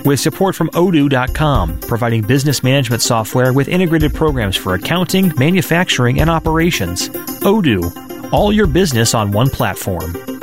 with support from Odoo.com, providing business management software with integrated programs for accounting, manufacturing, and operations. Odoo, all your business on one platform.